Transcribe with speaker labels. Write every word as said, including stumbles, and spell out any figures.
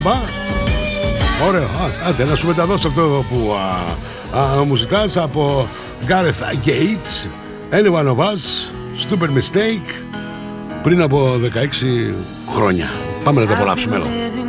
Speaker 1: Μπα. Ωραίο. Άντε να σου μεταδώσω αυτό που α, α, μου ζητάς από Gareth Gates, Anyone of Us, Stupid Mistake, πριν από δεκαέξι χρόνια. Πάμε να τα απολαύσουμε.